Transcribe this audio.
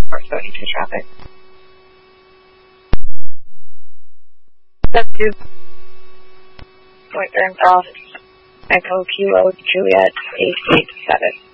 or so into traffic. 72. Point turns off. Echo Kilo Juliet 887.